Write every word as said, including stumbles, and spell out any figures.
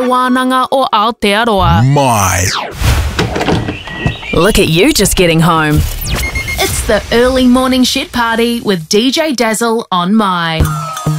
wānanga o Aotearoa. My. Look at you just getting home. It's the early morning shit party with D J Dazzle on My.